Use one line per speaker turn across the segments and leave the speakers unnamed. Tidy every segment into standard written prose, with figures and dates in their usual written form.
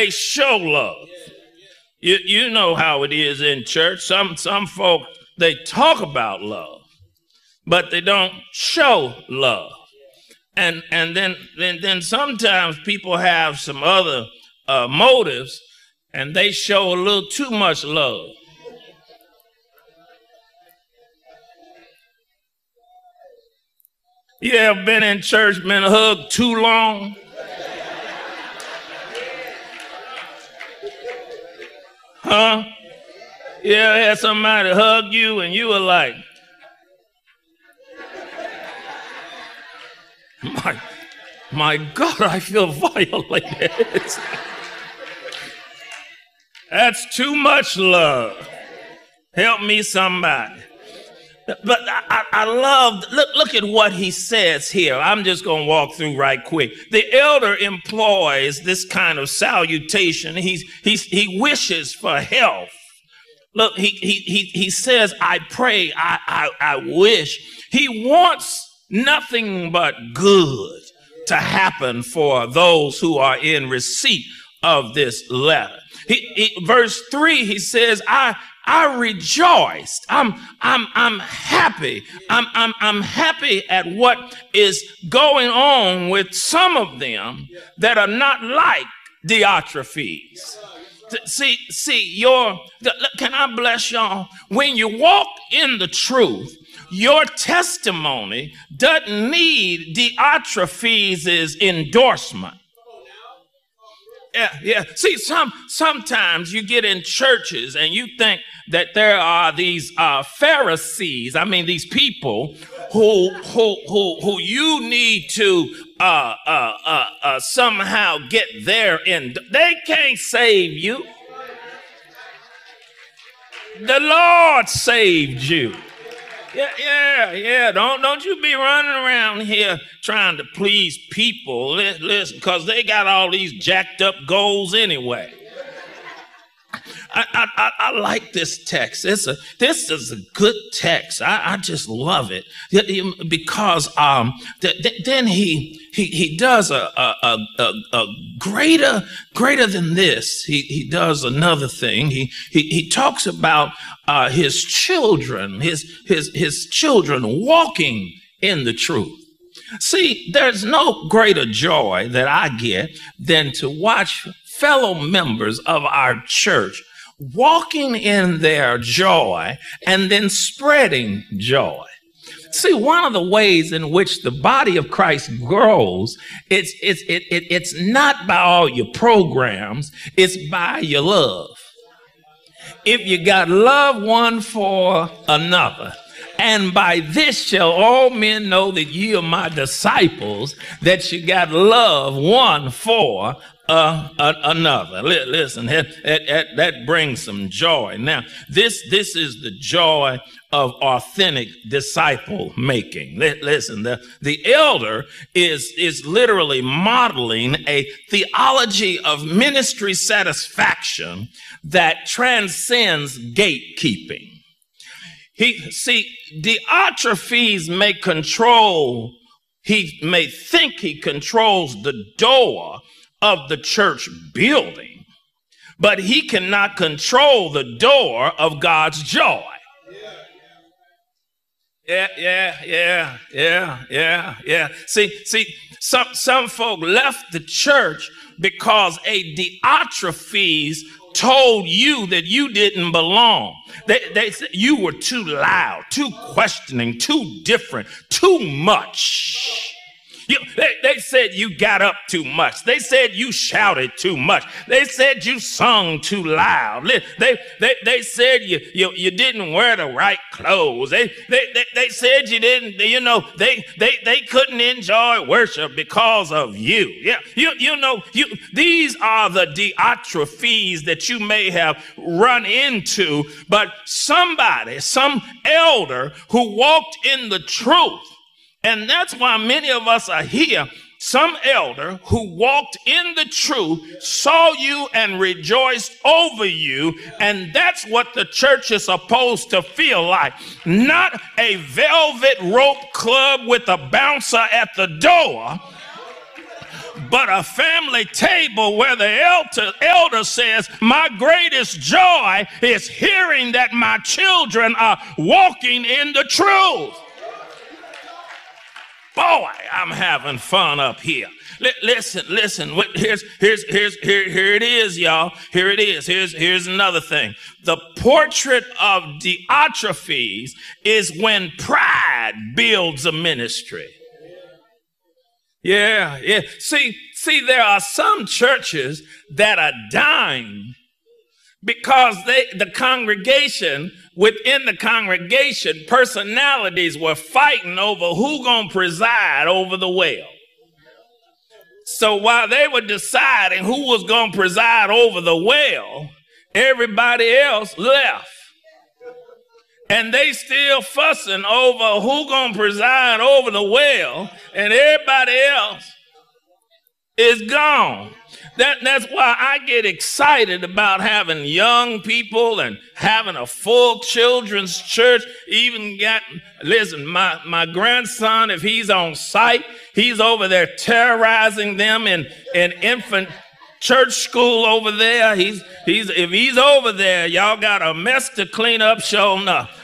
they show love. You know how it is in church. Some folk, they talk about love, but they don't show love. And then sometimes people have some other motives, and they show a little too much love. You ever been in church, been hugged too long? Huh? You ever had somebody hug you and you were like, my God, I feel violated. That's too much love. Help me, somebody. But I love, look at what he says here. I'm just going to walk through right quick. The elder employs this kind of salutation. He wishes for health. Look, he says, I pray, I wish. He wants nothing but good to happen for those who are in receipt of this letter. Verse 3, he says, I rejoiced. I'm happy. I'm happy at what is going on with some of them that are not like Diotrephes. See, can I bless y'all? When you walk in the truth, your testimony doesn't need Diotrephes' endorsement. Yeah. See, sometimes you get in churches and you think that there are these Pharisees. I mean, these people who you need to somehow get there in. They can't save you. The Lord saved you. Yeah. Don't you be running around here trying to please people. Listen, because they got all these jacked up goals anyway. I like this text. This is a good text. I just love it because then he does a greater than this. He does another thing. He talks about his children, his children walking in the truth. See, there's no greater joy that I get than to watch fellow members of our church walking in their joy and then spreading joy. See, one of the ways in which the body of Christ grows, it's not by all your programs, it's by your love. If you got love one for another, and by this shall all men know that ye are my disciples, that you got love one for another. Listen, that brings some joy. Now, this is the joy of authentic disciple making. Listen, the elder is literally modeling a theology of ministry satisfaction that transcends gatekeeping. Diotrephes may think he controls the door of the church building, but he cannot control the door of God's joy. Yeah. See, some folk left the church because a Diotrephes told you that you didn't belong. They said you were too loud, too questioning, too different, too much. They said you got up too much. They said you shouted too much. They said you sung too loud. They said you didn't wear the right clothes. They said you didn't, they couldn't enjoy worship because of you. Yeah, these are the Diotrephes that you may have run into, but some elder who walked in the truth. And that's why many of us are here. Some elder who walked in the truth saw you and rejoiced over you. And that's what the church is supposed to feel like. Not a velvet rope club with a bouncer at the door, but a family table where the elder says, my greatest joy is hearing that my children are walking in the truth. Boy, I'm having fun up here. Listen. Here it is, y'all. Here it is. Here's another thing. The portrait of Diotrephes is when pride builds a ministry. Yeah. See, there are some churches that are dying because within the congregation, personalities were fighting over who gonna preside over the well. So while they were deciding who was gonna preside over the well, everybody else left. And they still fussing over who gonna preside over the well, and everybody else is gone. That's why I get excited about having young people and having a full children's church. Listen, my grandson, if he's on site, he's over there terrorizing them in infant church school over there. If he's over there, y'all got a mess to clean up, sure enough.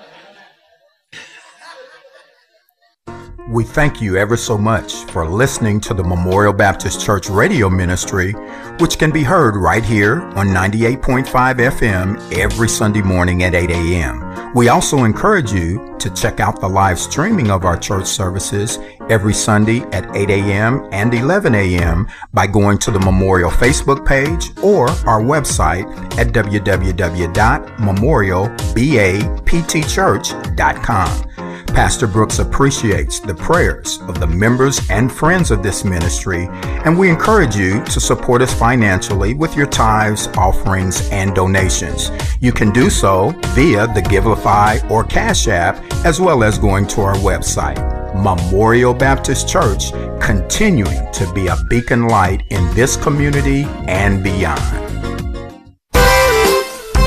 We thank you ever so much for listening to the Memorial Baptist Church radio ministry, which can be heard right here on 98.5 FM every Sunday morning at 8 a.m. We also encourage you to check out the live streaming of our church services every Sunday at 8 a.m. and 11 a.m. by going to the Memorial Facebook page or our website at www.memorialbaptchurch.com. Pastor Brooks appreciates the prayers of the members and friends of this ministry, and we encourage you to support us financially with your tithes, offerings, and donations. You can do so via the Givelify or Cash App, as well as going to our website. Memorial Baptist Church, continuing to be a beacon light in this community and beyond.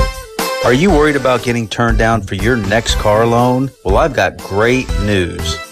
Are you worried about getting turned down for your next car loan? Well, I've got great news.